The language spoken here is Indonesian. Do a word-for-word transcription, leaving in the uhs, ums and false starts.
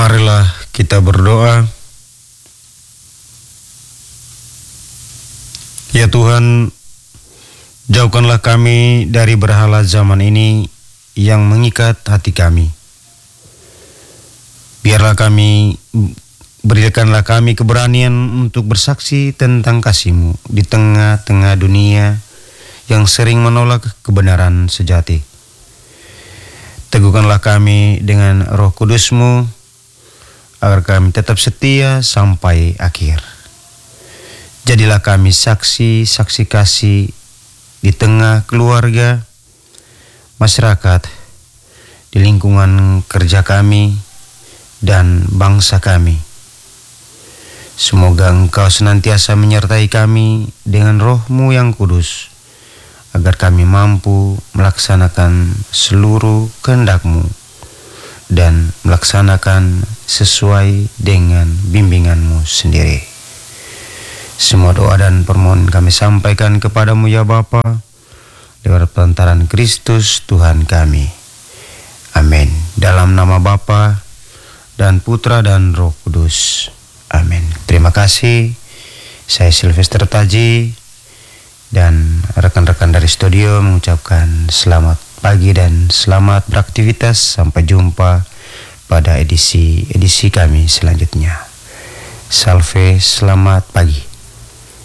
Marilah kita berdoa. Ya Tuhan, jauhkanlah kami dari berhala zaman ini yang mengikat hati kami. Biarlah kami, berikanlah kami keberanian untuk bersaksi tentang kasih-Mu di tengah-tengah dunia yang sering menolak kebenaran sejati. Teguhkanlah kami dengan Roh Kudus-Mu, agar kami tetap setia sampai akhir. Jadilah kami saksi-saksi kasih di tengah keluarga, masyarakat, di lingkungan kerja kami, dan bangsa kami. Semoga Engkau senantiasa menyertai kami dengan Roh-Mu yang kudus, agar kami mampu melaksanakan seluruh kehendak-Mu dan melaksanakan sesuai dengan bimbingan-Mu sendiri. Semua doa dan permohonan kami sampaikan kepadamu ya Bapa, lewat perantaraan Kristus Tuhan kami. Amin. Dalam nama Bapa dan Putra dan Roh Kudus. Amin. Terima kasih. Saya Sylvester Taji dan rekan-rekan dari studio mengucapkan selamat pagi dan selamat beraktivitas. Sampai jumpa pada edisi-edisi kami selanjutnya. Salve, selamat pagi.